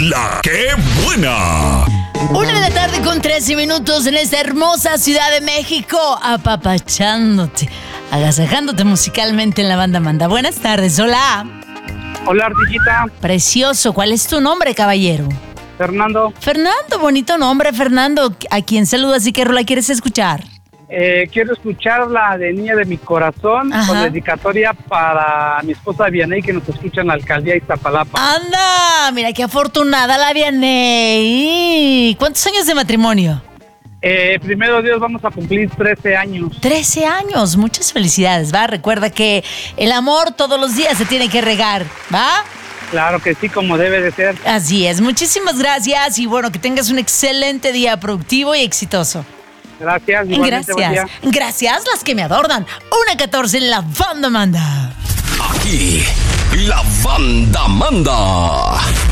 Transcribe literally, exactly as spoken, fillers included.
La que buena. Una de la tarde con trece minutos en esta hermosa Ciudad de México, apapachándote, agasajándote musicalmente en la banda Manda. Buenas tardes, hola. Hola, Ardillita. Precioso, ¿cuál es tu nombre, caballero? Fernando. Fernando, bonito nombre, Fernando. ¿A quién saludas y qué rola quieres escuchar? Eh, quiero escuchar la de Niña de mi Corazón, Ajá. con dedicatoria para mi esposa Vianey, que nos escucha en la alcaldía de Iztapalapa. ¡Anda! Mira qué afortunada la Vianey. ¿Cuántos años de matrimonio? Eh, primero Dios, vamos a cumplir trece años. trece años, muchas felicidades, ¿va? Recuerda que el amor todos los días se tiene que regar, ¿va? Claro que sí, como debe de ser. Así es, muchísimas gracias y bueno, que tengas un excelente día productivo y exitoso. Gracias. Igualmente, buen día. Gracias, gracias las que me adornan. Una catorce en la banda Manda. Aquí, la banda manda.